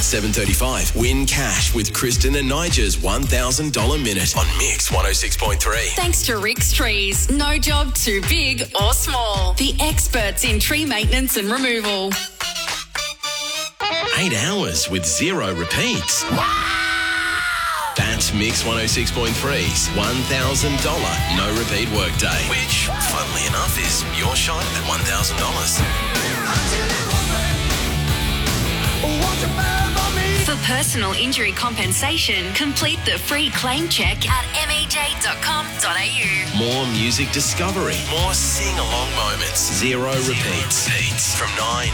7:35. Win cash with Kristen and Nigel's $1,000 minute on Mix 106.3. Thanks to Rick's Trees. No job too big or small. The experts in tree maintenance and removal. 8 hours with 0 repeats. That's Mix 106.3's $1,000 no repeat workday, which, funnily enough, is your shot at $1,000. For personal injury compensation, complete the free claim check at mej.com.au. More music discovery, more sing-along moments, 0 repeats. From 9.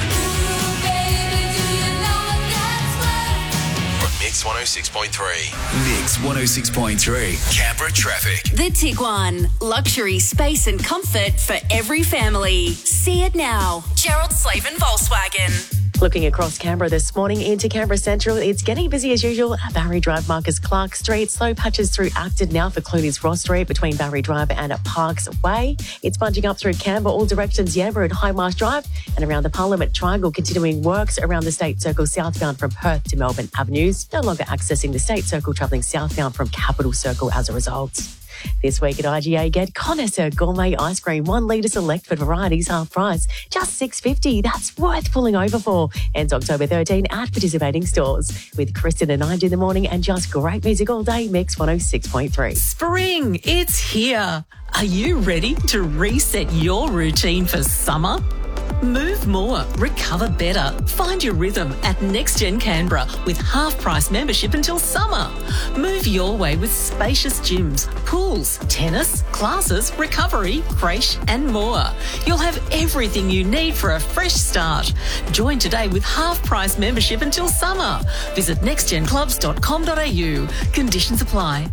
Mix 106.3. Mix 106.3. Canberra traffic. The Tiguan. Luxury, space and comfort for every family. See it now. Gerald Slavin Volkswagen. Looking across Canberra this morning into Canberra Central, it's getting busy as usual at Barry Drive, Marcus Clark Street. Slow patches through Acton now for Clooney's Ross Street between Barry Drive and Parks Way. It's bunching up through Canberra, all directions, Yamba and High Marsh Drive, and around the Parliament Triangle, continuing works around the State Circle southbound from Perth to Melbourne Avenues. No longer accessing the State Circle, travelling southbound from Capital Circle as a result. This week at IGA, get Connoisseur Gourmet Ice Cream, 1 litre select for varieties, half price, just $6.50. That's worth pulling over for. Ends October 13 at participating stores. With Kristen and Nige in the morning and just great music all day, Mix 106.3. Spring, it's here. Are you ready to reset your routine for summer? Move more, recover better. Find your rhythm at NextGen Canberra with half-price membership until summer. Move your way with spacious gyms, pools, tennis, classes, recovery, creche and more. You'll have everything you need for a fresh start. Join today with half-price membership until summer. Visit nextgenclubs.com.au. Conditions apply.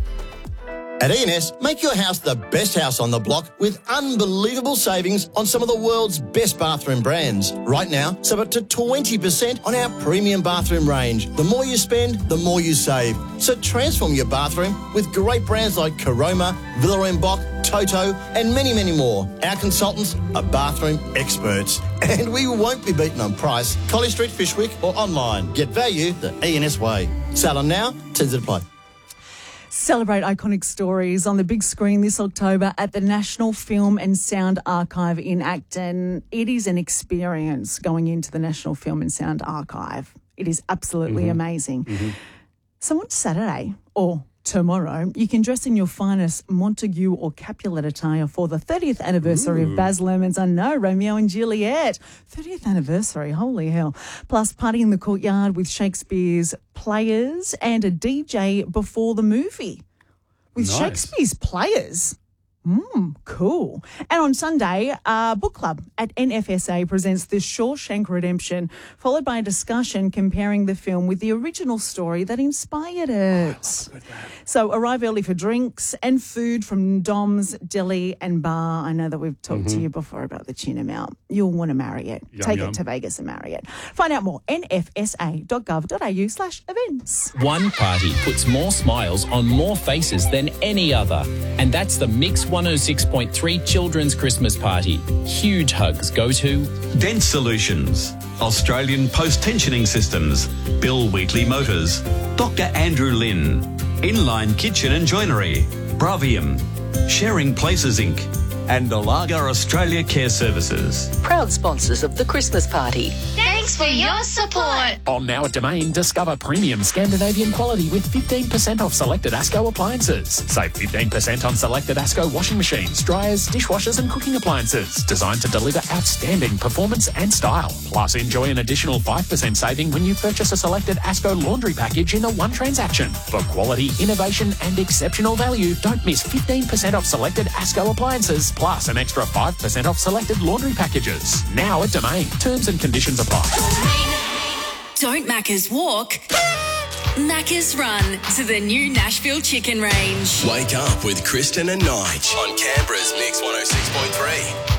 At E&S, make your house the best house on the block with unbelievable savings on some of the world's best bathroom brands. Right now, save up to 20% on our premium bathroom range. The more you spend, the more you save. So transform your bathroom with great brands like Caroma, Villa en Bock, Toto and many, many more. Our consultants are bathroom experts and we won't be beaten on price. College Street, Fishwick or online. Get value the E&S way. Sale on now, terms apply. Celebrate iconic stories on the big screen this October at the National Film and Sound Archive in Acton. It is an experience going into the National Film and Sound Archive. It is absolutely amazing. So on Saturday, or tomorrow, you can dress in your finest Montague or Capulet attire for the 30th anniversary of Baz Luhrmann's I Know, Romeo and Juliet. 30th anniversary, holy hell. Plus, party in the courtyard with Shakespeare's players and a DJ before the movie. With Shakespeare's players. Cool. And on Sunday, Book Club at NFSA presents The Shawshank Redemption, followed by a discussion comparing the film with the original story that inspired it. So arrive early for drinks and food from Dom's Deli and Bar. I know that we've talked to you before about the tuna melt. You'll want to marry it. Take it to Vegas and marry it. Find out more, nfsa.gov.au/events. One party puts more smiles on more faces than any other, and that's the Mix 106.3 Children's Christmas Party. Huge hugs go to Dent Solutions, Australian Post-Tensioning Systems, Bill Wheatley Motors, Dr. Andrew Lynn, Inline Kitchen and Joinery, Bravium, Sharing Places Inc. and Olaga Australia Care Services. Proud sponsors of the Christmas Party. Thanks for your support. On now at Domain, discover premium Scandinavian quality with 15% off selected ASCO appliances. Save 15% on selected ASCO washing machines, dryers, dishwashers and cooking appliances. Designed to deliver outstanding performance and style. Plus, enjoy an additional 5% saving when you purchase a selected ASCO laundry package in a one transaction. For quality, innovation and exceptional value, don't miss 15% off selected ASCO appliances, plus an extra 5% off selected laundry packages. Now at Domain. Terms and conditions apply. Don't Macca's walk, Macca's run to the new Nashville Chicken Range. Wake up with Kristen and Nige on Canberra's Mix 106.3.